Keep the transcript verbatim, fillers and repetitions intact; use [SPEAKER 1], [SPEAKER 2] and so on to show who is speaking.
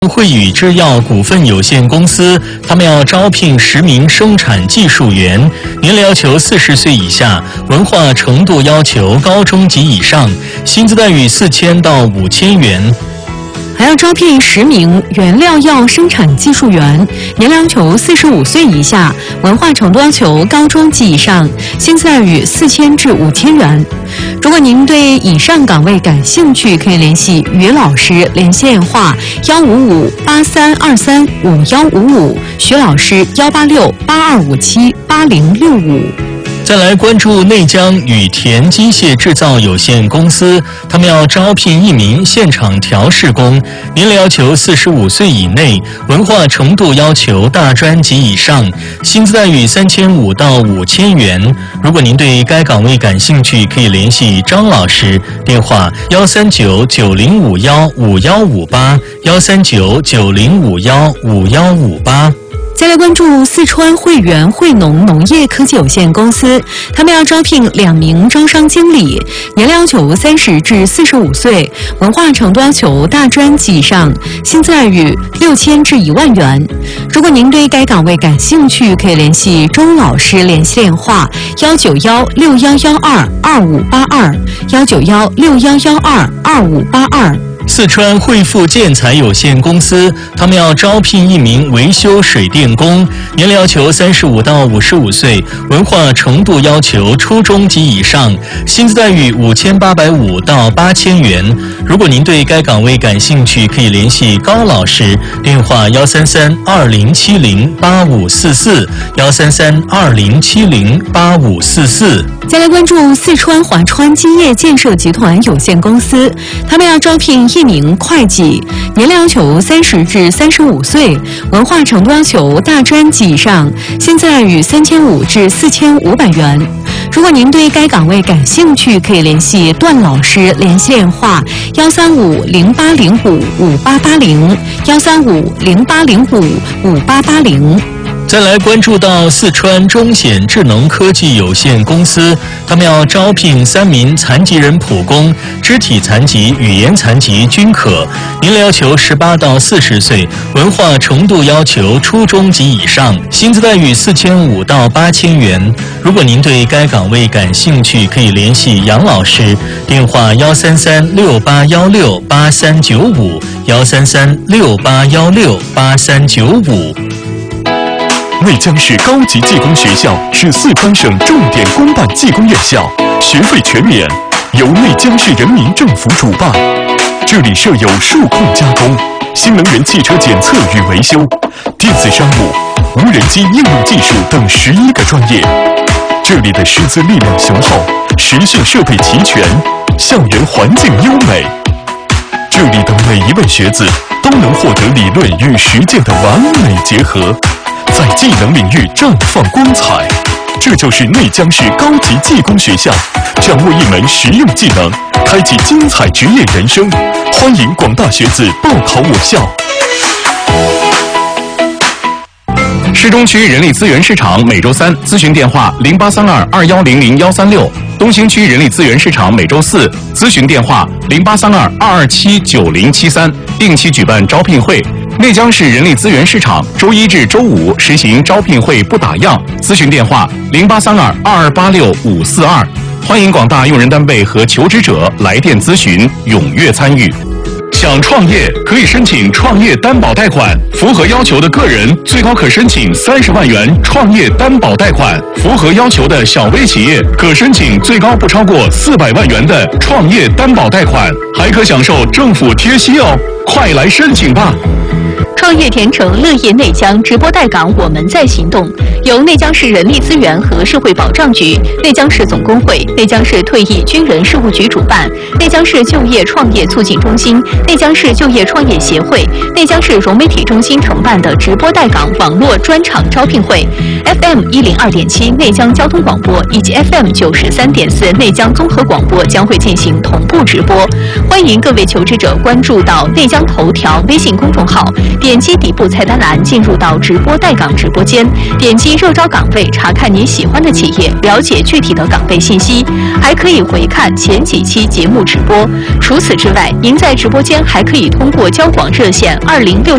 [SPEAKER 1] 汇宇制药股份有限公司，他们要招聘十名生产技术员，年龄要求四十岁以下，文化程度要求高中级以上，薪资待遇四千到五千元。
[SPEAKER 2] 还要招聘十名原料药生产技术员，年龄要求四十五岁以下，文化程度要求高中级以上，薪资待遇四千至五千元。如果您对以上岗位感兴趣，可以联系于老师，联系电话幺五五八三二三五幺五五，徐老师幺八六八二五七八零六五。
[SPEAKER 1] 再来关注内江羽田机械制造有限公司，他们要招聘一名现场调试工，年龄要求四十五岁以内，文化程度要求大专级以上，薪资待遇三千五到五千元。如果您对该岗位感兴趣，可以联系张老师，电话幺三九九零五幺五幺五八幺三九九零五幺五幺五八。
[SPEAKER 2] 再来关注四川汇源汇农农业科技有限公司，他们要招聘两名招商经理，年龄要求三十至四十五岁，文化程度要求大专及以上，薪资待遇六千至一万元。如果您对该岗位感兴趣，可以联系周老师，联系电话幺九幺六幺幺二二五八二幺九幺六幺幺二二五八二。
[SPEAKER 1] 四川汇富建材有限公司，他们要招聘一名维修水电工，年龄要求三十五到五十五岁，文化程度要求初中级以上，薪资待遇五千八百五到八千元。如果您对该岗位感兴趣，可以联系高老师，电话幺三三二零七零八五四四幺三三二零七零八五四四。
[SPEAKER 2] 再来关注四川华川基业建设集团有限公司，他们要招聘一名会计，年龄要求三十至三十五岁，文化程度要求大专及以上，薪资待遇三千五至四千五百元。如果您对该岗位感兴趣，可以联系段老师，联系电话幺三五零八零五五八八零幺三五零八零五五八八零。
[SPEAKER 1] 再来关注到四川中显智能科技有限公司，他们要招聘三名残疾人普工，肢体残疾、语言残疾均可，年龄要求十八到四十岁，文化程度要求初中级以上，薪资待遇四千五到八千元。如果您对该岗位感兴趣，可以联系杨老师，电话幺三三六八幺六八三九五幺三三六八幺六八三九五。
[SPEAKER 3] 内江市高级技工学校是四川省重点公办技工院校，学费全免，由内江市人民政府主办。这里设有数控加工、新能源汽车检测与维修、电子商务、无人机应用技术等十一个专业。这里的师资力量雄厚，实训设备齐全，校园环境优美。这里的每一位学子都能获得理论与实践的完美结合，在技能领域绽放光彩。这就是内江市高级技工学校，掌握一门实用技能，开启精彩职业人生。欢迎广大学子报考我校。
[SPEAKER 4] 市中区人力资源市场每周三咨询电话零八三二二幺零零幺三六，东兴区人力资源市场每周四咨询电话零八三二二二七九零七三，定期举办招聘会。内江市人力资源市场周一至周五实行招聘会不打烊，咨询电话零八三二二二八六五四二。欢迎广大用人单位和求职者来电咨询，踊跃参与。想创业可以申请创业担保贷款，符合要求的个人最高可申请三十万元创业担保贷款，符合要求的小微企业可申请最高不超过四百万元的创业担保贷款，还可享受政府贴息哦！快来申请吧！
[SPEAKER 5] 创业甜城乐业内江直播带岗，我们在行动。由内江市人力资源和社会保障局、内江市总工会、内江市退役军人事务局主办，内江市就业创业促进中心、内江市就业创业协会、内江市融媒体中心承办的直播带岗网络专场招聘会 ，F M 一零二点七内江交通广播以及 F M 九十三点四内江综合广播将会进行同步直播。欢迎各位求职者关注到内江头条微信公众号，点击底部菜单栏进入到直播带岗直播间，点击热招岗位，查看你喜欢的企业，了解具体的岗位信息，还可以回看前几期节目直播。除此之外，您在直播间还可以通过交广热线二零六